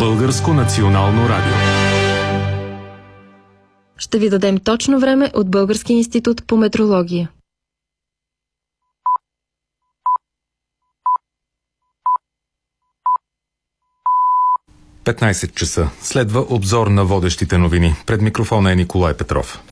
Българско национално радио. Ще ви дадем точно време от Българския институт по метрология. – 15 часа. Следва обзор на водещите новини. Пред микрофона е Николай Петров.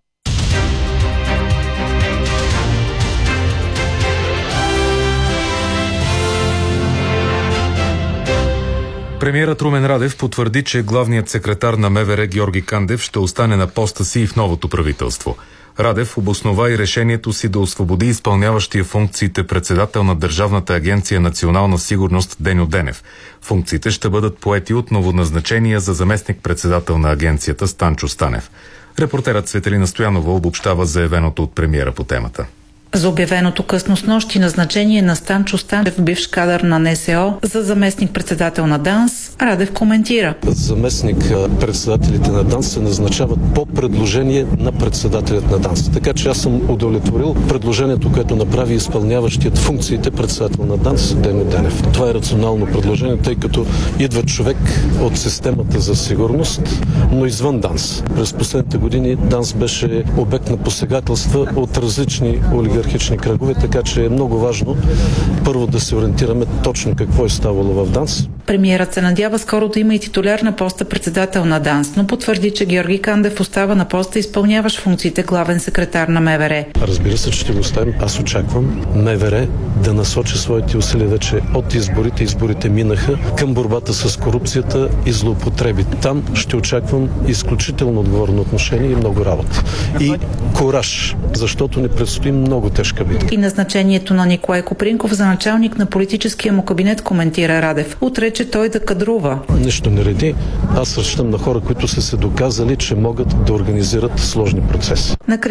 Премиерът Румен Радев потвърди, че главният секретар на МВР Георги Кандев ще остане на поста си и в новото правителство. Радев обоснова и решението си да освободи изпълняващия функциите председател на Държавната агенция Национална сигурност Деньо Денев. Функциите ще бъдат поети от новоназначения за заместник-председател на агенцията Станчо Станев. Репортерът Светелина Стоянова обобщава заявеното от премиера по темата. За обявеното късно снощи назначение на Станчо Станев, бивш кадър на НСО, за заместник-председател на ДАНС, Радев коментира. Заместник-председателите на ДАНС се назначават по предложение на председателят на ДАНС. Така че аз съм удовлетворил предложението, което направи изпълняващият функциите председател на ДАНС Деньо Денев. Това е рационално предложение, тъй като идва човек от системата за сигурност, но извън ДАНС. През последните години ДАНС беше обект на посегателства от различни олигархични кръгове, така че е много важно първо да се ориентираме точно какво е ставало в ДАНС. Премиерът се надява скоро да има и титуляр на поста председател на ДАНС, но потвърди, че Георги Кандев остава на поста, изпълняващ функциите главен секретар на МВР. Разбира се, че ще го оставим. Аз очаквам МВР да насочи своите усилия вече от изборите. Изборите минаха към борбата с корупцията и злоупотреби. Там ще очаквам изключително отговорно отношение и много работа. И кураж, защото ни предстои много тежка битка. И назначението на Николай Копринков за началник на политическия му кабинет, коментира Радев. Отрече той да кадрува. Нищо не реди. Аз разчитам на хора, които са се доказали, че могат да организират сложни процеси.